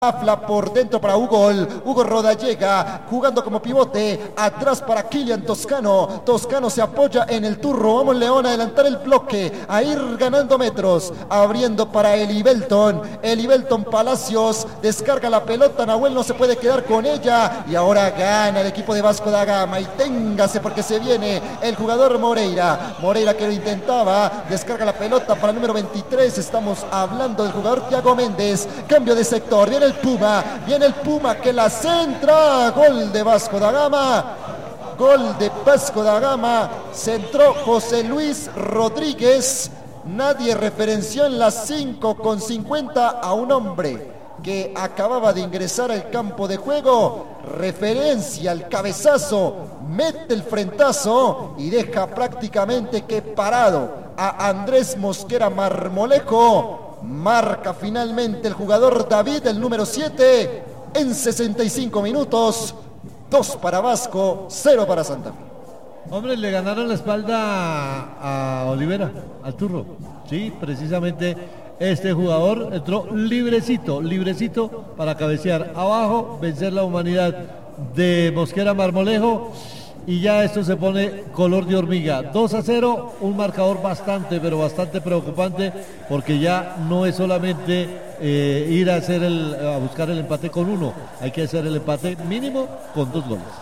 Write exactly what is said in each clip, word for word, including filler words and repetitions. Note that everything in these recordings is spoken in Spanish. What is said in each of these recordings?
Mafla por dentro para Hugo, Hugo Rodallega jugando como pivote, atrás para Kylian Toscano, Toscano se apoya en el turro, vamos León a adelantar el bloque, a ir ganando metros, abriendo para Eli Belton, Eli Belton Palacios, descarga la pelota, Nahuel no se puede quedar con ella, y ahora gana el equipo de Vasco da Gama, y téngase porque se viene el jugador Moreira, Moreira que lo intentaba, descarga la pelota para el número veintitrés, estamos hablando del jugador Thiago Méndez, cambio de sector, viene el Puma, viene el Puma que la centra, gol de Vasco da Gama, gol de Vasco da Gama, centró José Luis Rodríguez, nadie referenció en las cinco con cincuenta a un hombre que acababa de ingresar al campo de juego, referencia al cabezazo, mete el frentazo y deja prácticamente que parado a Andrés Mosquera Marmolejo. Marca finalmente el jugador David, el número siete, en sesenta y cinco minutos, dos para Vasco, cero para Santa Fe. Hombre, le ganaron la espalda a, a Olivera, al turro. Sí, precisamente este jugador entró librecito, librecito para cabecear abajo, vencer la humanidad de Mosquera Marmolejo. Y ya esto se pone color de hormiga, dos a cero, un marcador bastante, pero bastante preocupante, porque ya no es solamente eh, ir a, hacer el, a buscar el empate con uno, hay que hacer el empate mínimo con dos goles.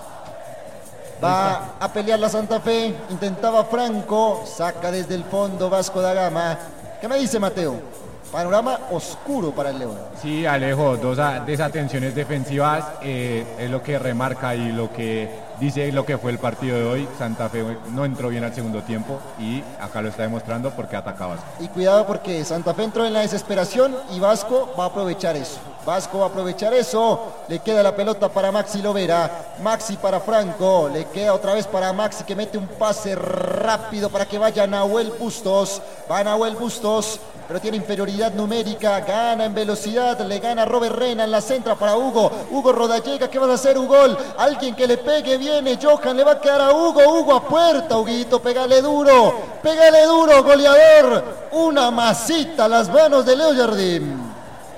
Va a pelear la Santa Fe, intentaba Franco, saca desde el fondo Vasco da Gama. ¿Qué me dice Mateo? Panorama oscuro para el León. Sí, Alejo, dos desatenciones defensivas eh, es lo que remarca y lo que dice lo que fue el partido de hoy. Santa Fe no entró bien al segundo tiempo y acá lo está demostrando porque ataca Vasco. Y cuidado porque Santa Fe entró en la desesperación y Vasco va a aprovechar eso. Vasco va a aprovechar eso, le queda la pelota para Maxi Lovera, Maxi para Franco, le queda otra vez para Maxi que mete un pase rápido para que vaya Nahuel Bustos, va Nahuel Bustos, pero tiene inferioridad numérica, gana en velocidad, le gana Robert Rena en la centra para Hugo, Hugo Rodallega, ¿qué vas a hacer Hugo? Alguien que le pegue, viene Johan, le va a quedar a Hugo, Hugo a puerta, Huguito, pégale duro, pégale duro, goleador, una masita a las manos de Leo Jardín.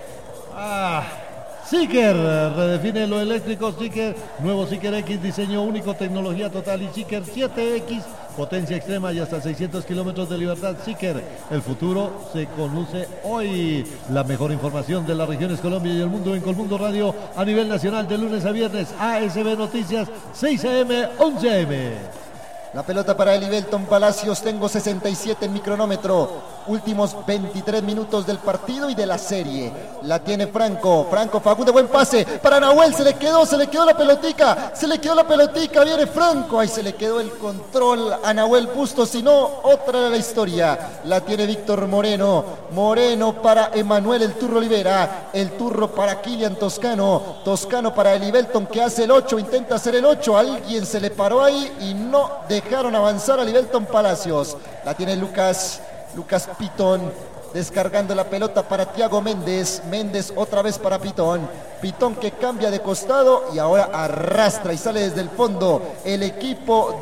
Ah, Seeker, redefine lo eléctrico, Seeker, nuevo Seeker X, diseño único, tecnología total y Seeker siete X, potencia extrema y hasta seiscientos kilómetros de libertad. Seeker, el futuro se conoce hoy. La mejor información de las regiones Colombia y el mundo en Colmundo Radio a nivel nacional de lunes a viernes, A S B Noticias, seis a eme, once a eme. La pelota para Eli Belton Palacios, tengo sesenta y siete en mi cronómetro. Últimos veintitrés minutos del partido y de la serie. La tiene Franco, Franco Facundo, buen pase para Nahuel, se le quedó, se le quedó la pelotica, se le quedó la pelotica, viene Franco, ahí se le quedó el control a Nahuel Bustos, si no, otra de la historia. La tiene Víctor Moreno, Moreno para Emanuel el Turro Olivera, el Turro para Kylian Toscano, Toscano para Eli Belton que hace el ocho, intenta hacer el ocho, alguien se le paró ahí y no dejaron avanzar a Eli Belton Palacios. La tiene Lucas Lucas Pitón, descargando la pelota para Thiago Méndez, Méndez otra vez para Pitón, Pitón que cambia de costado y ahora arrastra y sale desde el fondo el equipo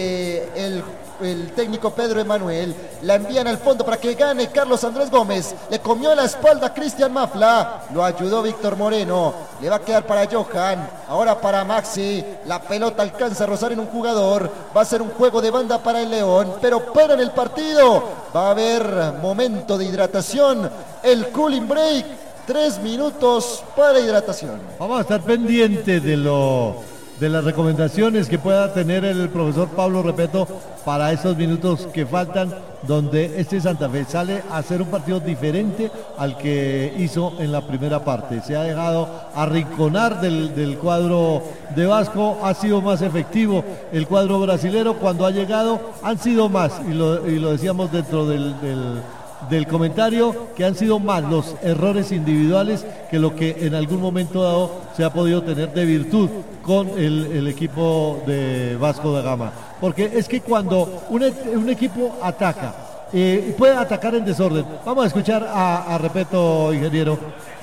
de el, el técnico Pedro Emanuel, la envían al fondo para que gane Carlos Andrés Gómez, le comió la espalda a Cristian Mafla, lo ayudó Víctor Moreno, le va a quedar para Johan, ahora para Maxi, la pelota alcanza a rozar en un jugador, va a ser un juego de banda para el León, pero para en el partido, va a haber momento de hidratación, el cooling break, tres minutos para hidratación. Vamos a estar pendientes de lo de las recomendaciones que pueda tener el profesor Pablo Repeto para esos minutos que faltan, donde este Santa Fe sale a hacer un partido diferente al que hizo en la primera parte. Se ha dejado arrinconar del, del cuadro de Vasco, ha sido más efectivo el cuadro brasilero, cuando ha llegado han sido más, y lo, y lo decíamos dentro del, del del comentario, que han sido más los errores individuales que lo que en algún momento dado se ha podido tener de virtud con el, el equipo de Vasco da Gama, porque es que cuando un, un equipo ataca, eh, puede atacar en desorden. Vamos a escuchar a, a Repeto, ingeniero.